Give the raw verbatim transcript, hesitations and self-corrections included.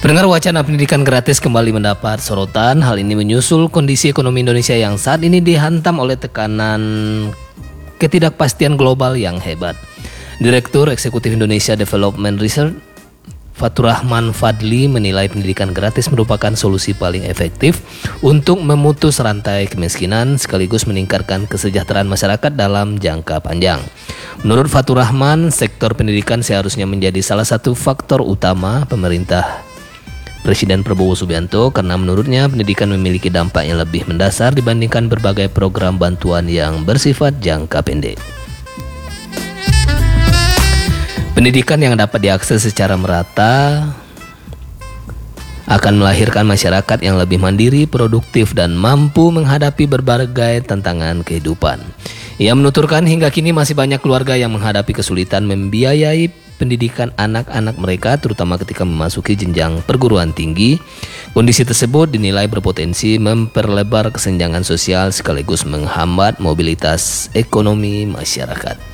Pendengar, wacana pendidikan gratis kembali mendapat sorotan. Hal ini menyusul kondisi ekonomi Indonesia yang saat ini dihantam oleh tekanan ketidakpastian global yang hebat. Direktur Eksekutif Indonesia Development Research, Faturrahman Fadli, menilai pendidikan gratis merupakan solusi paling efektif untuk memutus rantai kemiskinan sekaligus meningkatkan kesejahteraan masyarakat dalam jangka panjang. Menurut Faturrahman, sektor pendidikan seharusnya menjadi salah satu faktor utama pemerintah Presiden Prabowo Subianto karena menurutnya pendidikan memiliki dampak yang lebih mendasar dibandingkan berbagai program bantuan yang bersifat jangka pendek. Pendidikan yang dapat diakses secara merata akan melahirkan masyarakat yang lebih mandiri, produktif, dan mampu menghadapi berbagai tantangan kehidupan. Ia menuturkan hingga kini masih banyak keluarga yang menghadapi kesulitan membiayai pendidikan anak-anak mereka, terutama ketika memasuki jenjang perguruan tinggi. Kondisi tersebut dinilai berpotensi memperlebar kesenjangan sosial sekaligus menghambat mobilitas ekonomi masyarakat.